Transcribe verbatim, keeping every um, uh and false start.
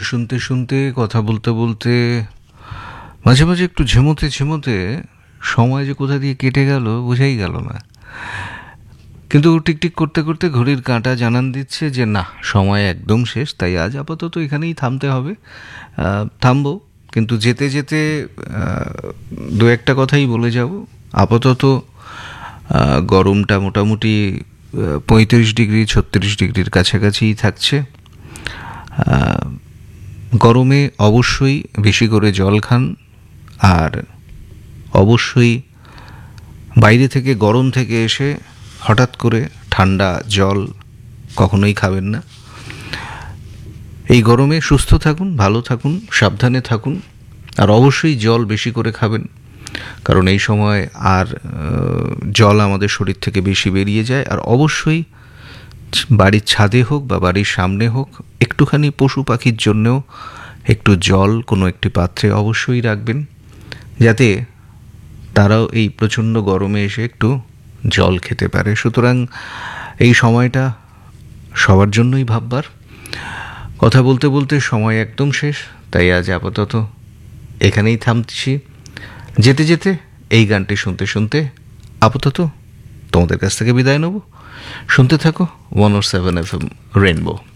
শুনতে শুনতে কথা বলতে বলতে মাঝে মাঝে একটু ঝিমোতে ঝিমোতে সময় যে কোথা দিয়ে কেটে গেল বোঝাই গেল না। কিন্তু টিকটিক করতে করতে ঘড়ির কাঁটা জানান দিচ্ছে যে না, সময় একদম শেষ। তাই আজ আপাতত এখানেই থামতে হবে। আহ, থামবো, কিন্তু যেতে যেতে আহ, দু একটা কথাই বলে যাব। আপাতত আহ, গরমটা মোটামুটি পঁয়ত্রিশ ডিগ্রি ছত্রিশ ডিগ্রির কাছাকাছিই থাকছে। আহ, গরমে অবশ্যই বেশি করে জল খান, আর অবশ্যই বাইরে থেকে গরম থেকে এসে হঠাৎ করে ঠান্ডা জল কখনোই খাবেন না। এই গরমে সুস্থ থাকুন, ভালো থাকুন, সাবধানে থাকুন, আর অবশ্যই জল বেশি করে খাবেন, কারণ এই সময় আর জল আমাদের শরীর থেকে বেশি বেরিয়ে যায়। আর অবশ্যই বাড়ির ছাদে হোক বা বাড়ির সামনে হোক একটুখানি পশু পাখির জন্যেও একটু জল কোনো একটি পাত্রে অবশ্যই রাখবেন, যাতে তারাও এই প্রচণ্ড গরমে এসে একটু জল খেতে পারে। সুতরাং এই সময়টা সবার জন্যই ভাববার। কথা বলতে বলতে সময় একদম শেষ, তাই আজ আপাতত এখানেই থামছি। যেতে যেতে এই গানটি শুনতে শুনতে আপাতত তোমাদের কাছ থেকে বিদায় নেব। শুনতে থাকো ওয়ান ও সেভেন এফ এম রেনবো।